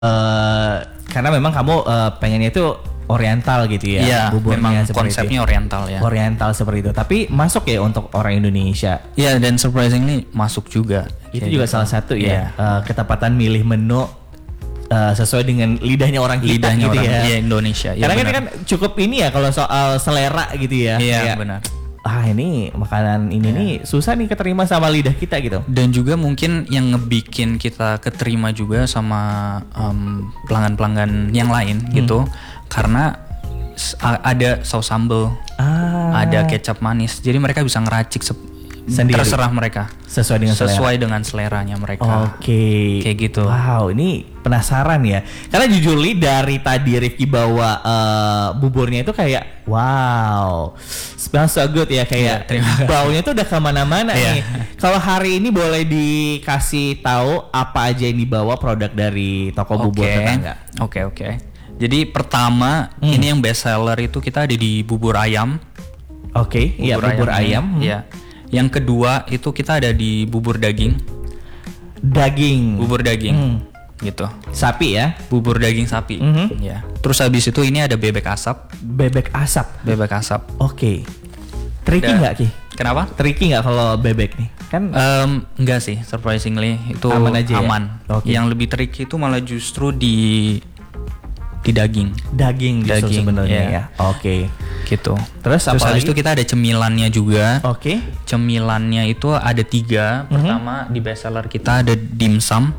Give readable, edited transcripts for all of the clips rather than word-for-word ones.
karena memang kamu pengennya itu oriental gitu ya. Iya, memang seperti konsepnya itu. oriental ya. Oriental seperti itu. Tapi masuk ya untuk orang Indonesia. Iya, dan surprisingly masuk juga. Itu Kayak juga gitu. salah satu ya. Iya. Ketepatan milih menu sesuai dengan lidahnya orang kita Lidahnya gitu orang ya. iya, Indonesia. Iya, Karena kita benar. kan cukup ini ya kalau soal selera gitu ya. Iya, Kayak, benar. ini makanan ini nih susah nih keterima sama lidah kita gitu. Dan juga mungkin yang ngebikin kita keterima juga sama pelanggan-pelanggan yang lain gitu, karena ada saus sambal, ada kecap manis, jadi mereka bisa ngeracik Sendiri. terserah mereka Sesuai dengan seleranya mereka. Oke. Kayak gitu. Wow, ini penasaran ya. Karena jujur Li, dari tadi Rifki bawa buburnya itu kayak wow, smells so good ya, kayak terima kasih. baunya tuh udah kemana-mana Iya. nih. Kalau hari ini boleh dikasih tahu apa aja yang dibawa produk dari toko bubur tetangga. Oke. Jadi pertama ini yang best seller itu kita ada di bubur ayam. Oke, iya bubur ayam. Iya. Yang kedua itu kita ada di bubur daging. Daging. Bubur daging. Gitu. Sapi ya. Bubur daging sapi. Ya. Terus habis itu ini ada bebek asap. Bebek asap. Bebek asap. Oke. Tricky Dan- nggak Ki? Kenapa? Tricky nggak kalau bebek nih? Kan Enggak sih, surprisingly itu Aman aja ya? aman. Oke. Yang lebih tricky itu malah justru di daging. daging justru sebenarnya ya. Oke. Gitu. Terus apa habis lagi? itu kita ada cemilannya juga. Oke. Cemilannya itu ada 3. Pertama di bestseller kita ada dimsum,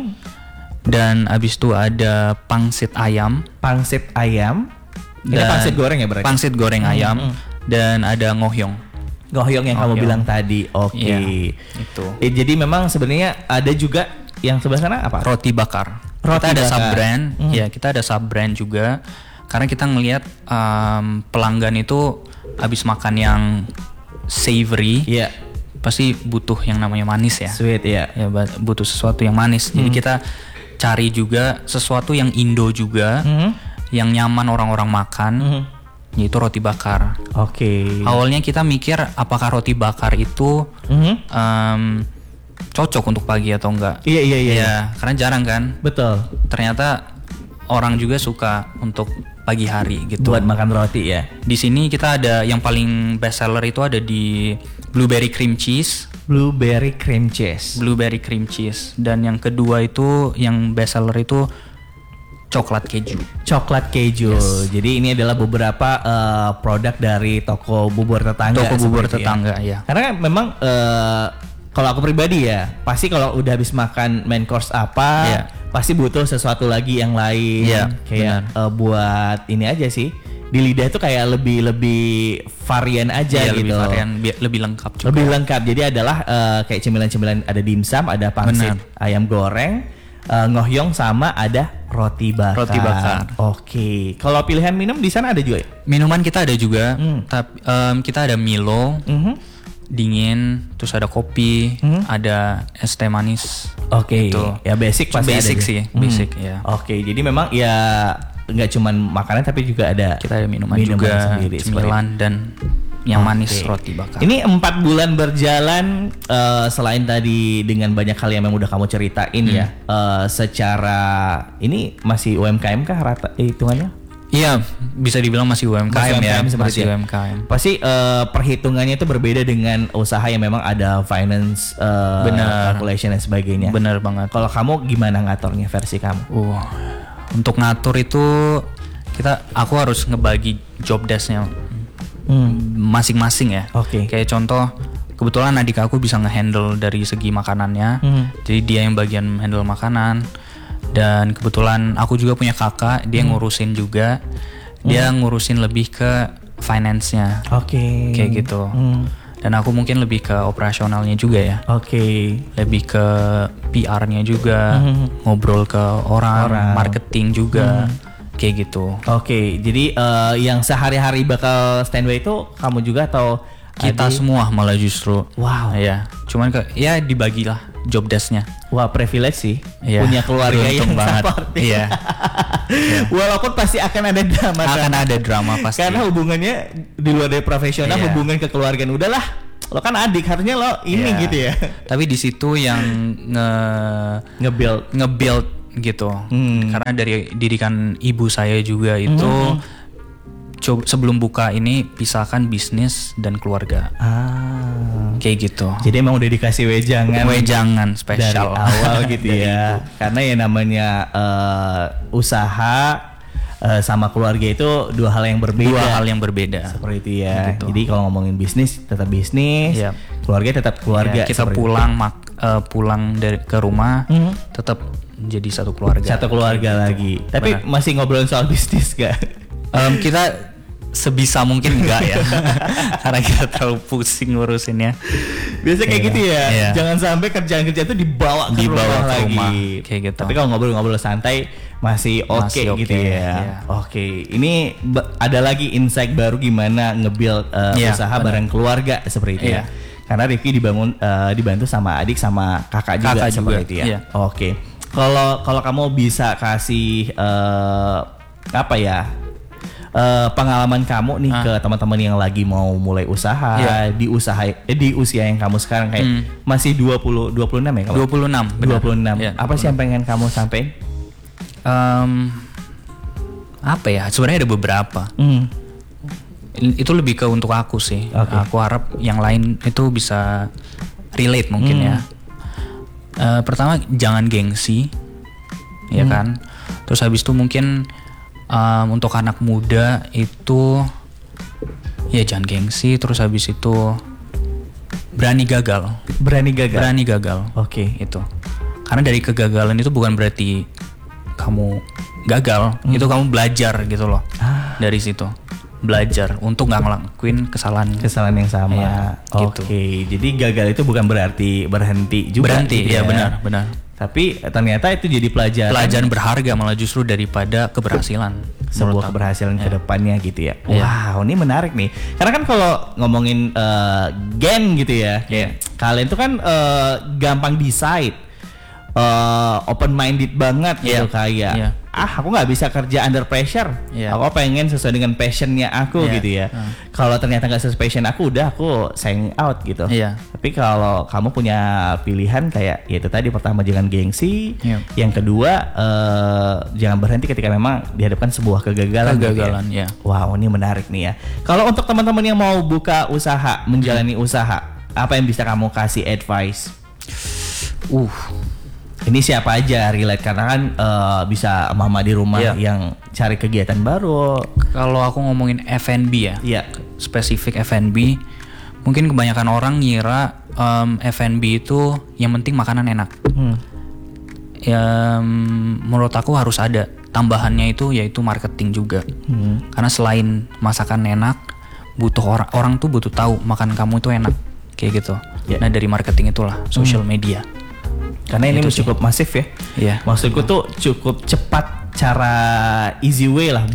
dan abis itu ada pangsit ayam. Pangsit ayam. Ini Dan pangsit goreng ya berarti? Pangsit goreng ayam, dan ada ngohyong. Gohyong yang kamu Gohyong. bilang tadi. Oke. Iya, itu. Jadi memang sebenarnya ada juga yang sebelah sana apa? Roti bakar. Roti kita ada bakar. sub brand, ya kita ada sub brand juga. Karena kita ngelihat pelanggan itu abis makan yang savory, Iya. pasti butuh yang namanya manis ya. Sweet ya. Ya butuh sesuatu yang manis. Jadi kita cari juga sesuatu yang Indo juga, yang nyaman orang-orang makan, yaitu roti bakar. Oke. Awalnya kita mikir apakah roti bakar itu cocok untuk pagi atau enggak. Iya. Ya, karena jarang kan. Betul. Ternyata orang juga suka untuk pagi hari gitu. Buat makan roti ya. Di sini kita ada yang paling best seller itu ada di blueberry cream cheese. Blueberry cream cheese. Blueberry cream cheese. Dan yang kedua itu yang best seller itu coklat keju. Coklat keju. Jadi ini adalah beberapa produk dari toko bubur tetangga. Toko bubur seperti tetangga ya. Karena kan memang kalau aku pribadi ya, pasti kalau udah habis makan main course apa, Iya. pasti butuh sesuatu lagi yang lain. Iya, kayak buat ini aja sih. Di lidah tuh kayak lebih varian aja Iya, gitu. lebih varian, lebih lengkap juga. Lebih lengkap. Jadi adalah kayak cemilan-cemilan, ada dimsum, ada pangsit ayam goreng, ngohyong, sama ada roti bakar. Roti bakar. Oke. Kalau pilihan minum di sana ada juga ya? Minuman kita ada juga, tapi kita ada Milo dingin, terus ada kopi, ada es teh manis. Oke. Gitu. Ya basic pasti Basic ada. sih, basic ya. Oke. Jadi memang ya nggak cuman makanan tapi juga ada Kita ada minuman juga, sendiri, cemilan dan yang manis, roti bakar. Ini 4 bulan berjalan, selain tadi dengan banyak hal yang memang udah kamu ceritain ya, secara ini masih UMKM kah rata hitungannya? Iya, bisa dibilang masih UMKM, ya, seperti masih UMKM. Pasti perhitungannya itu berbeda dengan usaha yang memang ada finance, Benar. calculation dan sebagainya. Bener banget. Kalau kamu gimana ngaturnya versi kamu? Untuk ngatur itu aku harus ngebagi job desk-nya masing-masing ya. Oke. Kayak contoh, kebetulan adik aku bisa ngehandle dari segi makanannya. Jadi dia yang bagian handle makanan. Dan kebetulan aku juga punya kakak, dia ngurusin juga. Dia ngurusin lebih ke finance-nya. Oke. Kayak gitu. Dan aku mungkin lebih ke operasionalnya juga ya. Oke. Lebih ke PR-nya juga, ngobrol ke orang. Marketing juga, kayak gitu. Oke, jadi yang sehari-hari bakal standby itu kamu juga atau Kita semua malah justru. Wow. Ya, cuman ya dibagilah job desk-nya. Wah, privilege sih. Iya, Punya keluarga yang beruntung banget. supportive. Iya. Walaupun pasti akan ada drama. Akan ada drama pasti. Karena hubungannya di luar dari profesional, Iya. hubungan kekeluargaan udahlah. Lo kan adik, harusnya lo ini Iya. gitu ya. Tapi di situ yang Nge-build gitu. Karena dari didikan ibu saya juga itu sebelum buka ini pisahkan bisnis dan keluarga. Kayak gitu. Jadi emang udah dikasih wejangan spesial dari awal gitu ya. Karena ya namanya usaha sama keluarga itu dua hal yang berbeda. Seperti itu ya. Gitu. Jadi kalau ngomongin bisnis tetap bisnis, keluarga tetap keluarga. Ya, kita pulang dari ke rumah tetap jadi satu keluarga. Satu keluarga gitu. Lagi. Tapi masih ngobrolin soal bisnis gak? Kita sebisa mungkin enggak ya. Karena kita terlalu pusing ngurusinnya. Biasa kayak gitu ya. Jangan sampai kerjaan-kerjaan itu dibawa ke rumah lagi. Kayak gitu. Tapi kalau ngobrol-ngobrol santai masih oke gitu ya. Oke. Ini ada lagi insight baru gimana nge-build usaha bareng keluarga seperti itu ya. Karena Rifki dibantu sama adik sama kakak juga seperti itu ya. Oke. Kalau kamu bisa kasih apa ya? Pengalaman kamu nih ke teman-teman yang lagi mau mulai usaha di usia yang kamu sekarang kayak masih 26 ya kamu? 26 benar. 26. Apa sih yang pengen kamu sampaikan? Apa ya? Sebenarnya ada beberapa. Itu lebih ke untuk aku sih. Aku harap yang lain itu bisa relate mungkin ya. Pertama jangan gengsi, ya kan. Terus habis itu mungkin untuk anak muda itu ya jangan gengsi, terus habis itu berani gagal. Oke. Itu karena dari kegagalan itu bukan berarti kamu gagal, itu kamu belajar gitu loh. Dari situ belajar untuk nggak ngelakuin kesalahan yang sama ya, gitu. Oke, jadi gagal itu bukan berarti berhenti juga. Gitu ya, benar. Tapi ternyata itu jadi pelajaran berharga malah justru daripada keberhasilan. Sebuah keberhasilan ke depannya gitu ya. Wow, ini menarik nih. Karena kan kalau ngomongin geng gitu ya, kalian tuh kan gampang decide, open minded banget gitu kayak. Aku nggak bisa kerja under pressure. Aku pengen sesuai dengan passionnya aku gitu ya. Kalau ternyata nggak sesuai passion aku, udah aku sign out gitu. Tapi kalau kamu punya pilihan kayak ya itu tadi, pertama jangan gengsi, yang kedua jangan berhenti ketika memang dihadapkan sebuah kegagalan. Ya. Wow, ini menarik nih ya. Kalau untuk teman-teman yang mau buka usaha, menjalani usaha, apa yang bisa kamu kasih advice? Ini siapa aja relate, karena kan bisa mama di rumah yang cari kegiatan baru. Kalau aku ngomongin F&B ya, spesifik F&B, mungkin kebanyakan orang ngira F&B itu yang penting makanan enak. Ya menurut aku harus ada tambahannya itu, yaitu marketing juga. Karena selain masakan enak, orang tuh butuh tahu makan kamu itu enak kayak gitu. Nah dari marketing itulah social media. Karena ini cukup masif ya. Maksudku tuh cukup cepat, cara easy way lah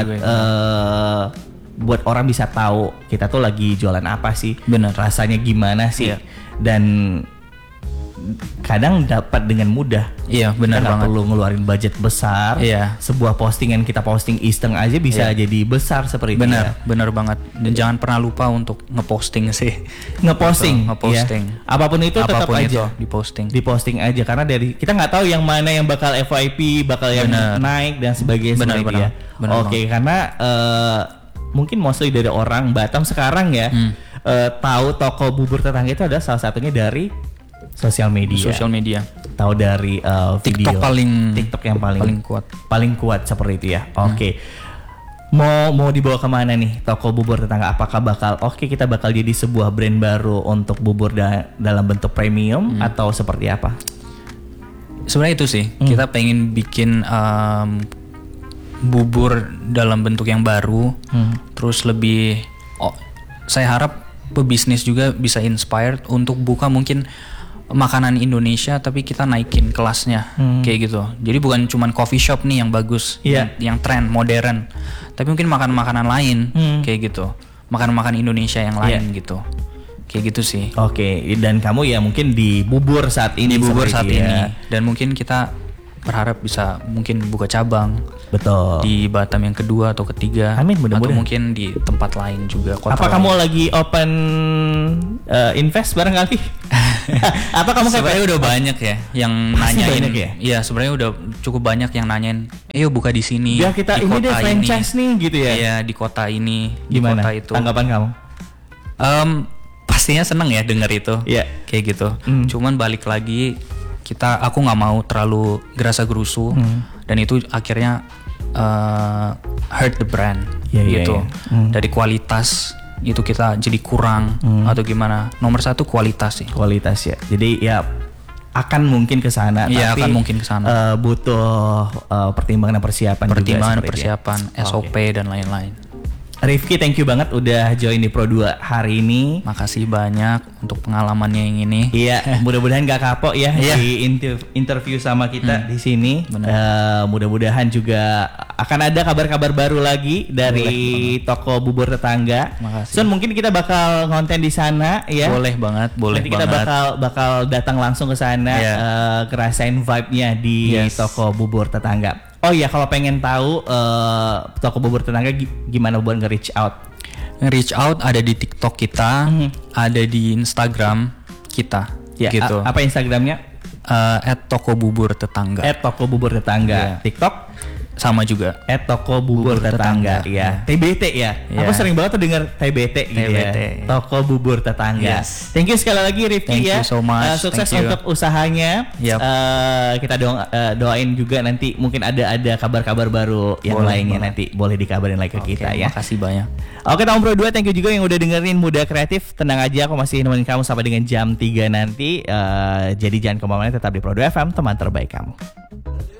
buat orang bisa tahu kita tuh lagi jualan apa sih, rasanya gimana sih, dan kadang dapat dengan mudah. Iya, benar banget. Nggak perlu ngeluarin budget besar. Sebuah postingan kita posting iseng aja bisa jadi besar seperti itu. Benar banget. Dan jangan pernah lupa untuk ngeposting sih. Ngeposting. Apapun itu tetap aja diposting aja, karena dari kita nggak tahu yang mana yang bakal FYP, bakal yang naik dan sebagainya. Oke, karena mungkin mostly dari orang Batam sekarang ya tahu toko bubur tetangga itu ada salah satunya dari sosial media. Tahu dari video. TikTok yang paling kuat seperti itu ya. Oke. Mau dibawa kemana nih toko bubur tetangga? Apakah kita bakal jadi sebuah brand baru untuk bubur dalam bentuk premium atau seperti apa? Sebenarnya itu sih, kita pengen bikin bubur dalam bentuk yang baru, terus lebih. Saya harap pebisnis juga bisa inspired untuk buka mungkin makanan Indonesia tapi kita naikin kelasnya kayak gitu. Jadi bukan cuman coffee shop nih yang bagus, yang tren modern, tapi mungkin makanan lain kayak gitu, makanan Indonesia yang lain gitu, kayak gitu sih. Oke, dan kamu ya mungkin di bubur saat ini, dan mungkin kita berharap bisa mungkin buka cabang. Betul. Di Batam yang kedua atau ketiga. Amin, mudah-mudahan. Atau mungkin di tempat lain juga. Apa kamu lagi open invest barangkali? Atau kamu sebenarnya udah banyak ya yang nanyain ya? Iya, sebenarnya udah cukup banyak yang nanyain, buka di sini. Ya kita di ini deh franchise nih gitu ya. Iya, di kota ini, gimana? Di kota itu. Tanggapan kamu? Pastinya seneng ya denger itu. Iya. Kayak gitu. Cuman balik lagi aku nggak mau terlalu gerasa gerusu dan itu akhirnya hurt the brand gitu. Dari kualitas itu kita jadi kurang atau gimana. Nomor satu kualitas sih. Kualitas ya. Jadi ya akan mungkin ke sana, tapi akan mungkin ke sana. Butuh pertimbangan dan persiapan SOP dan lain-lain. Rifki, thank you banget udah join di Pro 2 hari ini. Makasih banyak untuk pengalamannya yang ini. Iya, mudah-mudahan gak kapok ya di interview sama kita di sini. Mudah-mudahan juga akan ada kabar-kabar baru lagi dari toko bubur tetangga. Makasih. So mungkin kita bakal konten di sana ya. Boleh banget. Nanti kita bakal datang langsung ke sana, ngerasain vibe-nya di toko bubur tetangga. Oh iya, kalau pengen tahu toko bubur tetangga gimana buat nge-reach out? Nge-reach out ada di TikTok kita, ada di Instagram kita. Ya, gitu. Apa Instagramnya? @tokobuburtetangga. @tokobuburtetangga. TikTok? Sama juga. Toko bubur tetangga. Ya. TBT ya. Aku sering banget tuh denger TBT gitu ya. Toko bubur tetangga. Yes. Thank you sekali lagi Rifki ya. Thank you so much. Sukses untuk usahanya. Kita doain juga nanti mungkin ada kabar-kabar baru yang lainnya nanti boleh dikabarin lagi ke kita ya. Makasih banyak. Oke, tahun Pro 2, thank you juga yang udah dengerin Muda Kreatif. Tenang aja, aku masih nemenin kamu sampai dengan jam 3 nanti. Jadi jangan kemana-mana, tetap di Pro 2 FM, teman terbaik kamu.